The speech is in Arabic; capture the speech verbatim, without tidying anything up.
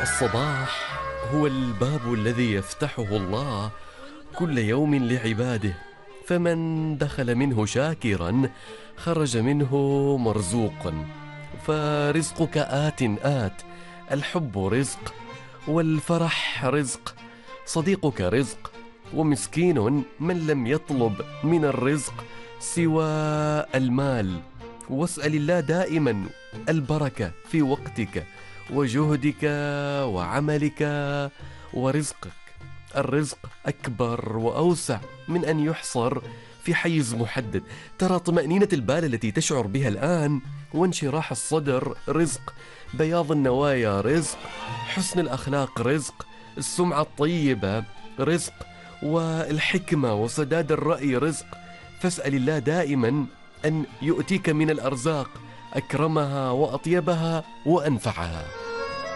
الصباح هو الباب الذي يفتحه الله كل يوم لعباده، فمن دخل منه شاكرا خرج منه مرزوقا. فرزقك آت آت، الحب رزق، والفرح رزق، صديقك رزق، ومسكين من لم يطلب من الرزق سوى المال. واسأل الله دائما البركة في وقتك وجهدك وعملك ورزقك. الرزق أكبر وأوسع من أن يحصر في حيز محدد. ترى طمأنينة البال التي تشعر بها الآن وانشراح الصدر رزق، بياض النوايا رزق، حسن الأخلاق رزق، السمعة الطيبة رزق، والحكمة وسداد الرأي رزق. فاسأل الله دائما أن يؤتيك من الأرزاق أكرمها وأطيبها وأنفعها.